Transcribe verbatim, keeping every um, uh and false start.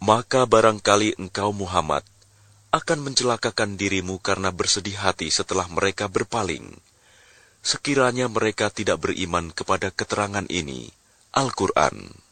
Maka barangkali engkau Muhammad akan mencelakakan dirimu karena bersedih hati setelah mereka berpaling, sekiranya mereka tidak beriman kepada keterangan ini, Al-Quran.